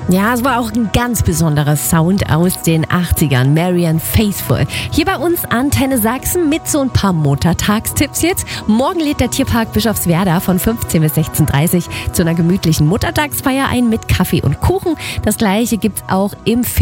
Ja, es war auch ein ganz besonderer Sound aus den 80ern. Marianne Faithfull. Hier bei uns Antenne Sachsen mit so ein paar Muttertagstipps jetzt. Morgen lädt der Tierpark Bischofswerda von 15 bis 16:30 Uhr zu einer gemütlichen Muttertagsfeier ein mit Kaffee und Kuchen. Das gleiche gibt's auch im